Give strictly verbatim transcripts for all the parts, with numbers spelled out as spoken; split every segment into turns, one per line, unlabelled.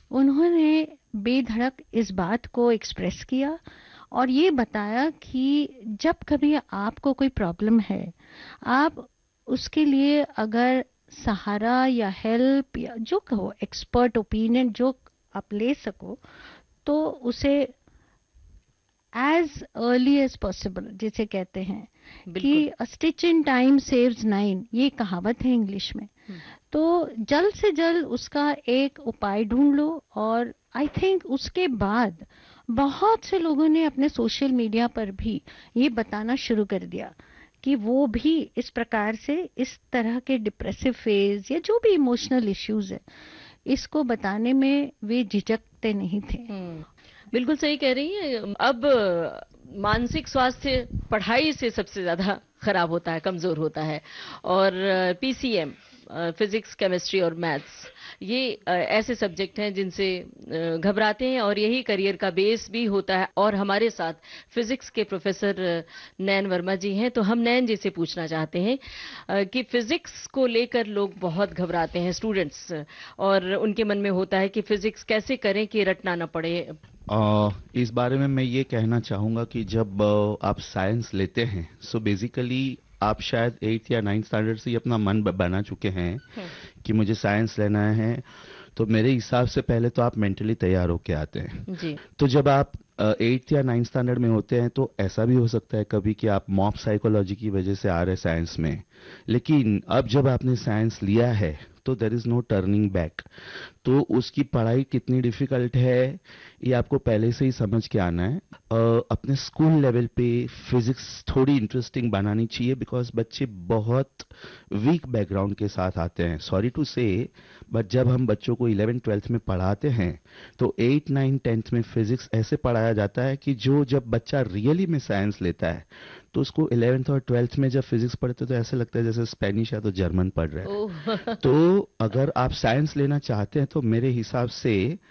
उन्होंने बेधड़क इस बात को एक्सप्रेस किया और ये बताया कि जब कभी आपको कोई प्रॉब्लम है, आप उसके लिए अगर सहारा या हेल्प या जो कहो एक्सपर्ट ओपिनियन जो आप ले सको, तो उसे एज अर्ली एज पॉसिबल, जिसे कहते हैं कि
बिल्कुल।
अ stitch in time saves nine, ये कहावत है इंग्लिश में।
हम्म।
तो जल्द से जल्द उसका एक उपाय ढूंढ लो। और आई थिंक उसके बाद बहुत से लोगों ने अपने सोशल मीडिया पर भी ये बताना शुरू कर दिया कि वो भी इस प्रकार से इस तरह के डिप्रेसिव फेज या जो भी इमोशनल इश्यूज है, इसको बताने में वे झिझकते नहीं थे।
हम्म, बिल्कुल सही कह रही हैं। अब मानसिक स्वास्थ्य पढ़ाई से सबसे ज्यादा खराब होता है, कमजोर होता है। और पीसीएम, फिजिक्स, केमिस्ट्री और मैथ्स, ये अ, ऐसे सब्जेक्ट हैं जिनसे अ, घबराते हैं, और यही करियर का बेस भी होता है। और हमारे साथ फिजिक्स के प्रोफेसर अ, नैन वर्मा जी हैं। तो हम नैन जी से पूछना चाहते हैं अ, कि फिजिक्स को लेकर लोग बहुत घबराते हैं, स्टूडेंट्स, और उनके मन में होता है कि फिजिक्स कैसे करें कि रटना ना पड़े।
अ, इस बारे में मैं ये कहना चाहूँगा कि जब अ, आप साइंस लेते हैं, सो बेसिकली आप शायद एट्थ या नाइन्थ स्टैंडर्ड से ही अपना मन ब- बना चुके हैं
हम्म।
कि मुझे साइंस लेना है। तो मेरे हिसाब से पहले तो आप मेंटली तैयार होके आते हैं।
जी।
तो जब आप एट्थ या नाइन्थ स्टैंडर्ड में होते हैं तो ऐसा भी हो सकता है कभी कि आप मॉब साइकोलॉजी की वजह से आ रहे साइंस में, लेकिन अब जब आपने साइंस लिया है तो there is no turning back. तो उसकी पढ़ाई कितनी डिफिकल्ट है ये आपको पहले से ही समझ के आना है। अ, अपने स्कूल लेवल पे फिजिक्स थोड़ी इंटरेस्टिंग बनानी चाहिए, बिकॉज बच्चे बहुत वीक बैकग्राउंड के साथ आते हैं, सॉरी टू से, बट जब हम बच्चों को इलेवेंथ ट्वेल्थ में पढ़ाते हैं तो एट नाइन टेंथ में फिजिक्स ऐसे पढ़ाया जाता है कि जो जब बच्चा रियली में साइंस लेता है तो उसको इलेवेंथ और ट्वेल्थ में जब फिजिक्स पढ़ते तो ऐसे लगता है जैसे स्पेनिश या तो जर्मन पढ़ रहे हैं।
ओह।
तो अगर आप साइंस लेना चाहते हैं तो मेरे हिसाब से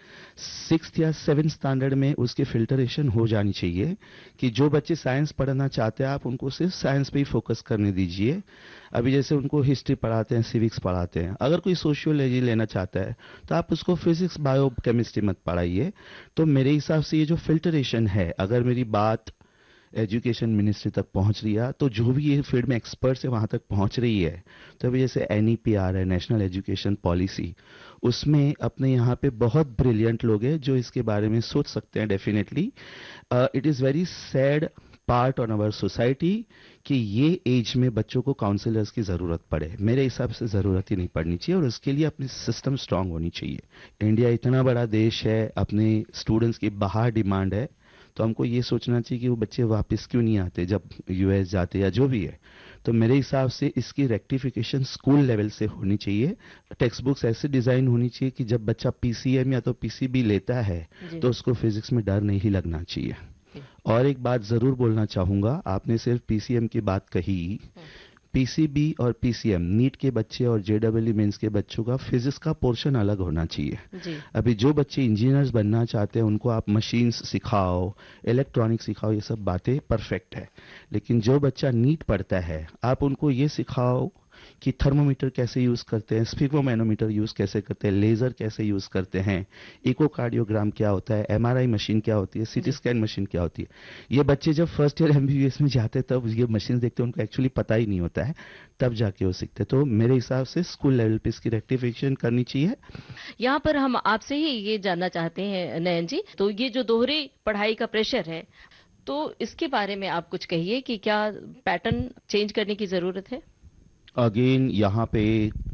सिक्स्थ या सेवेंथ स्टैंडर्ड में उसकी फिल्टरेशन हो जानी चाहिए कि जो बच्चे साइंस पढ़ना चाहते हैं आप उनको सिर्फ साइंस पे ही फोकस करने दीजिए। अभी जैसे उनको हिस्ट्री पढ़ाते हैं, सिविक्स पढ़ाते हैं, अगर कोई सोशियोलॉजी लेना चाहता है तो आप उसको फिजिक्स, बायो, केमिस्ट्री मत पढ़ाइए। तो मेरे हिसाब से ये जो फिल्टरेशन है, अगर मेरी बात एजुकेशन मिनिस्ट्री तक पहुंच रही है तो जो भी ये फील्ड में एक्सपर्ट्स है वहां तक पहुंच रही है, तो अभी जैसे एनईपीआर है, नेशनल एजुकेशन पॉलिसी, उसमें अपने यहाँ पे बहुत ब्रिलियंट लोग हैं जो इसके बारे में सोच सकते हैं definitely. It is very sad part on our society कि ये एज में बच्चों को काउंसलर्स की ज़रूरत पड़े। मेरे हिसाब से ज़रूरत ही नहीं पड़नी चाहिए और उसके लिए अपनी सिस्टम स्ट्रांग होनी चाहिए। इंडिया इतना बड़ा देश है, अपने स्टूडेंट्स की बाहर डिमांड है, तो हमको ये सोचना चाहिए कि वो बच्चे वापस क्यों नहीं आते जब यूएस जाते या जो भी है। तो मेरे हिसाब से इसकी रेक्टिफिकेशन स्कूल लेवल से होनी चाहिए। टेक्स्ट बुक्स ऐसे डिजाइन होनी चाहिए कि जब बच्चा पीसीएम या तो पीसीबी लेता है
जी।
तो उसको फिजिक्स में डर नहीं लगना चाहिए।
जी।
और एक बात जरूर बोलना चाहूंगा, आपने सिर्फ पीसीएम की बात कही, पीसीबी और पीसीएम, नीट के बच्चे और जेडब्ल्यू मेंस के बच्चों का फिजिक्स का पोर्शन अलग होना चाहिए।
जी।
अभी जो बच्चे इंजीनियर्स बनना चाहते हैं उनको आप मशीन्स सिखाओ, इलेक्ट्रॉनिक सिखाओ, ये सब बातें परफेक्ट है, लेकिन जो बच्चा नीट पढ़ता है आप उनको ये सिखाओ कि थर्मोमीटर कैसे यूज करते हैं, स्फिग्मोमैनोमीटर यूज कैसे करते हैं, लेजर कैसे यूज करते हैं, इकोकार्डियोग्राम क्या होता है, एमआरआई मशीन क्या होती है, सीटी
जी।
स्कैन मशीन क्या होती है। ये बच्चे जब फर्स्ट ईयर एमबीबीएस में जाते हैं तब ये मशीन देखते हैं, उनको एक्चुअली पता ही नहीं होता है, तब जाके वो सीखते हैं। तो मेरे हिसाब से स्कूल लेवल पे इसकी रेक्टिफिकेशन करनी चाहिए।
यहाँ पर हम आपसे ही ये जानना चाहते हैं नयन जी, तो ये जो दोहरी पढ़ाई का प्रेशर है, तो इसके बारे में आप कुछ कहिए कि क्या पैटर्न चेंज करने की जरूरत है?
अगेन यहाँ पे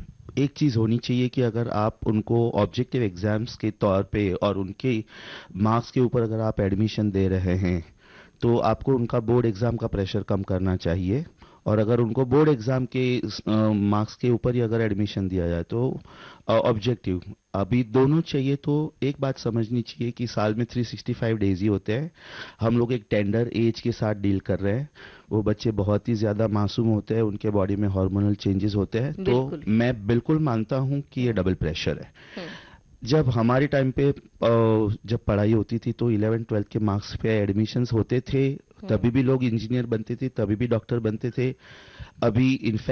एक चीज होनी चाहिए कि अगर आप उनको ऑब्जेक्टिव एग्जाम्स के तौर पे और उनके मार्क्स के ऊपर अगर आप एडमिशन दे रहे हैं तो आपको उनका बोर्ड एग्जाम का प्रेशर कम करना चाहिए। और अगर उनको बोर्ड एग्जाम के मार्क्स के ऊपर ही अगर एडमिशन दिया जाए तो ऑब्जेक्टिव, अभी दोनों चाहिए। तो एक बात समझनी चाहिए कि साल में थ्री सिक्सटी फाइव डेज ही होते हैं, हम लोग एक टेंडर एज के साथ डील कर रहे हैं। वो बच्चे बहुत ही ज्यादा मासूम होते हैं, उनके बॉडी में हार्मोनल चेंजेस होते हैं, तो
बिल्कुल।
मैं बिल्कुल मानता हूं कि ये डबल प्रेशर है।
हम्म।
जब हमारे टाइम पे अ, जब पढ़ाई होती थी तो इलेवेंथ ट्वेल्थ के मार्क्स पे एडमिशन्स होते थे, तभी भी लोग इंजीनियर बनते थे, तभी भी डॉक्टर बनते थे। अभी इनफैक्ट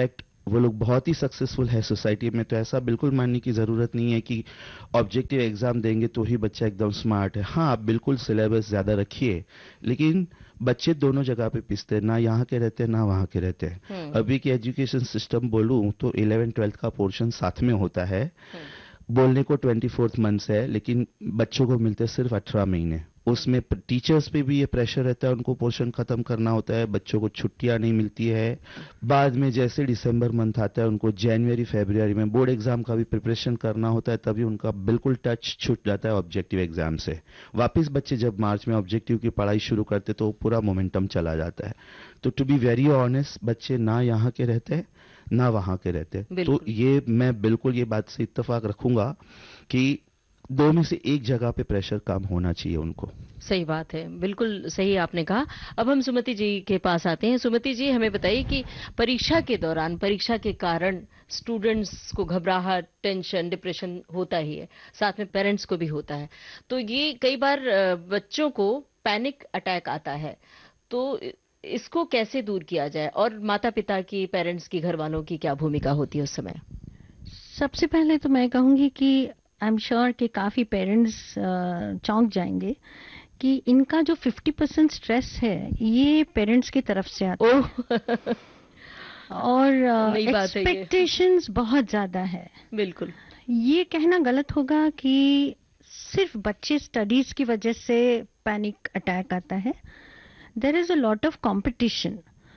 वो लोग बहुत ही सक्सेसफुल है सोसाइटी में। तो ऐसा बिल्कुल मानने की ज़रूरत नहीं है कि ऑब्जेक्टिव एग्जाम देंगे तो ही बच्चा एकदम स्मार्ट है। हाँ, आप बिल्कुल सिलेबस ज़्यादा रखिए, लेकिन बच्चे दोनों जगह पे पिसते हैं, ना यहाँ के रहते हैं ना वहाँ के रहते हैं। अभी की एजुकेशन सिस्टम बोलूँ तो इलेवन ट्वेल्थ का पोर्शन साथ में होता है। बोलने को ट्वेंटी फोर्थ मंथ है, लेकिन बच्चों को मिलते हैं सिर्फ अठारह महीने। उसमें टीचर्स पे भी ये प्रेशर रहता है, उनको पोर्शन खत्म करना होता है, बच्चों को छुट्टियां नहीं मिलती है। बाद में जैसे दिसंबर मंथ आता है, उनको जनवरी फरवरी में बोर्ड एग्जाम का भी प्रिपरेशन करना होता है, तभी उनका बिल्कुल टच छूट जाता है ऑब्जेक्टिव एग्जाम से। वापस बच्चे जब मार्च में ऑब्जेक्टिव की पढ़ाई शुरू करते तो पूरा मोमेंटम चला जाता है। तो टू बी वेरी ऑनेस्ट, बच्चे ना यहाँ के रहते ना वहां के रहते। तो ये मैं बिल्कुल ये बात से इत्तेफाक रखूंगा कि दो में से एक जगह पे प्रेशर कम होना चाहिए उनको।
सही बात है, बिल्कुल सही आपने कहा। अब हम सुमति जी के पास आते हैं। सुमति जी, हमें बताइए कि परीक्षा के दौरान, परीक्षा के कारण स्टूडेंट्स को घबराहट, टेंशन, डिप्रेशन होता ही है, साथ में पेरेंट्स को भी होता है। तो ये कई बार बच्चों को पैनिक अटैक आता है, तो इसको कैसे दूर किया जाए, और माता पिता की, पेरेंट्स की, घर वालों की क्या भूमिका होती है उस समय?
सबसे पहले तो मैं कहूंगी कि आई एम श्योर कि काफी पेरेंट्स चौंक जाएंगे कि इनका जो फिफ्टी परसेंट स्ट्रेस है ये पेरेंट्स की तरफ से आता है और एक्सपेक्टेशंस बहुत ज्यादा है।
बिल्कुल,
ये कहना गलत होगा कि सिर्फ बच्चे स्टडीज की वजह से पैनिक अटैक आता है। There is a lot of competition,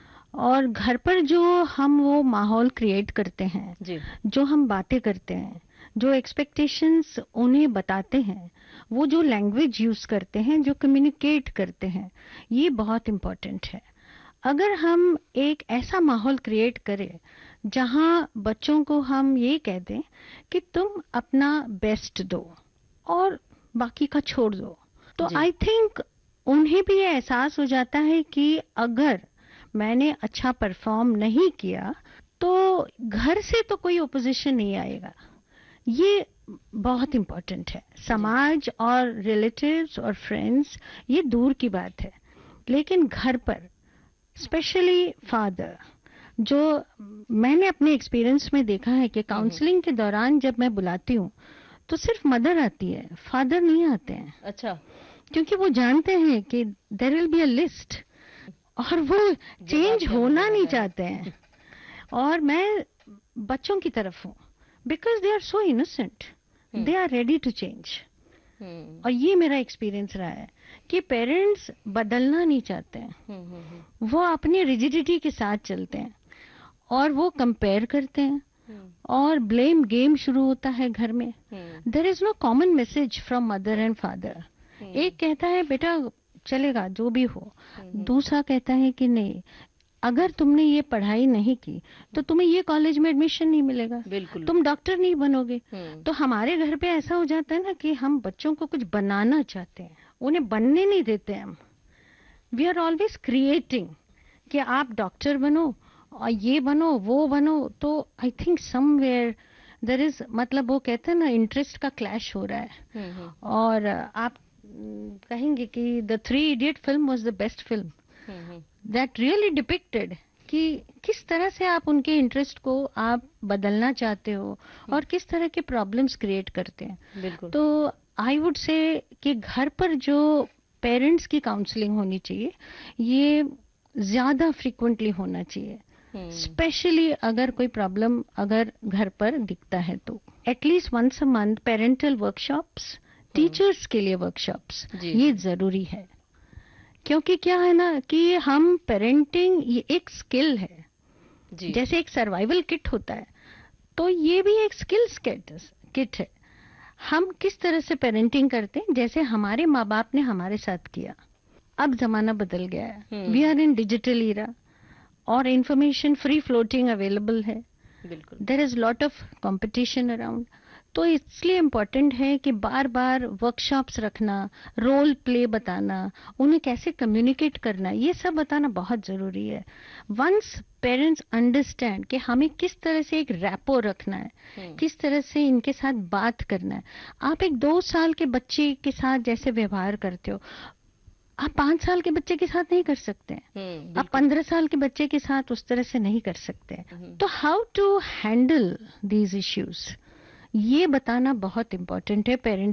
और घर पर जो हम वो माहौल क्रिएट करते हैं जी, जो हम बातें करते हैं, जो एक्सपेक्टेशंस उन्हें बताते हैं, वो जो लैंग्वेज यूज करते हैं, जो कम्युनिकेट करते हैं, ये बहुत इम्पोर्टेंट है। अगर हम एक ऐसा माहौल क्रिएट करें जहां बच्चों को हम ये कह दें कि तुम अपना बेस्ट दो और बाकी का छोड़ दो, तो आई थिंक उन्हें भी ये एहसास हो जाता है कि अगर मैंने अच्छा परफॉर्म नहीं किया तो घर से तो कोई ओपोजिशन नहीं आएगा। ये बहुत इम्पोर्टेंट है। समाज और रिलेटिव्स और फ्रेंड्स ये दूर की बात है, लेकिन घर पर स्पेशली फादर, जो मैंने अपने एक्सपीरियंस में देखा है कि काउंसलिंग के दौरान जब मैं बुलाती हूँ तो सिर्फ मदर आती है, फादर नहीं आते हैं।
अच्छा,
क्योंकि वो जानते हैं कि there will be a list और वो चेंज होना नहीं चाहते हैं। और मैं बच्चों की तरफ हूँ, because they are so innocent, they are ready to change. और ये मेरा एक्सपीरियंस रहा है कि पेरेंट्स बदलना नहीं चाहते हैं, वो अपनी रिजिडिटी के साथ चलते हैं और वो कंपेयर करते हैं और ब्लेम गेम शुरू होता है घर में। There is no common message from mother and father. एक कहता है बेटा चलेगा जो भी हो, दूसरा कहता है कि नहीं, अगर तुमने ये पढ़ाई नहीं की तो तुम्हें ये कॉलेज में एडमिशन नहीं मिलेगा, तुम डॉक्टर नहीं बनोगे। तो हमारे घर पे ऐसा हो जाता है ना कि हम बच्चों को कुछ बनाना चाहते हैं, उन्हें बनने नहीं देते हम। वी आर ऑलवेज क्रिएटिंग कि आप डॉक्टर बनो और ये बनो वो बनो। तो I think somewhere there is, मतलब वो कहते हैं ना, इंटरेस्ट का क्लैश हो रहा है। और आप कहेंगे कि the three idiot film was the best film that really depicted कि किस तरह से आप उनके इंटरेस्ट को आप बदलना चाहते हो और किस तरह के प्रॉब्लम्स क्रिएट करते हैं। तो आई वुड से कि घर पर जो पेरेंट्स की काउंसलिंग होनी चाहिए ये ज्यादा फ्रीक्वेंटली होना चाहिए, स्पेशली अगर कोई प्रॉब्लम अगर घर पर दिखता है तो at least once a month parental workshops, teachers के लिए वर्कशॉप्स, ये जरूरी है। क्योंकि क्या है ना कि हम पेरेंटिंग ये एक स्किल है जी। जैसे एक सर्वाइवल किट होता है तो ये भी एक स्किल्स किट किट है। हम किस तरह से पेरेंटिंग करते हैं, जैसे हमारे माँ बाप ने हमारे साथ किया। अब जमाना बदल गया है, we are in digital Ira और इंफॉर्मेशन फ्री फ्लोटिंग अवेलेबल है, there is lot of competition around. तो इसलिए इम्पोर्टेंट है कि बार बार वर्कशॉप्स रखना, रोल प्ले बताना, उन्हें कैसे कम्युनिकेट करना, ये सब बताना बहुत जरूरी है। वंस पेरेंट्स अंडरस्टैंड कि हमें किस तरह से एक रैपो रखना है, किस तरह से इनके साथ बात करना है। आप एक दो साल के बच्चे के साथ जैसे व्यवहार करते हो, आप पांच साल के बच्चे के साथ नहीं कर सकते
हम्म,
आप पंद्रह साल के बच्चे के साथ उस तरह से नहीं कर सकते। तो how to handle these issues, ये बताना बहुत इम्पोर्टेंट है पेरेंट्स